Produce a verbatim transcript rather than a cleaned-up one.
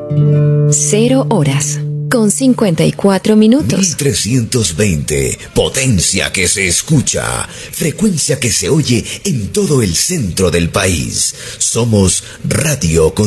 Cero horas con cincuenta y cuatro minutos. mil trescientos veinte, potencia que se escucha, frecuencia que se oye en todo el centro del país. Somos Radio